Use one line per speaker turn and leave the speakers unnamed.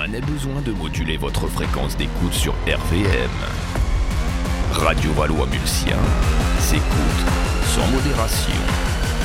n'ait besoin de moduler votre fréquence d'écoute sur RVM. Radio Valois-Mulsien s'écoute sans modération.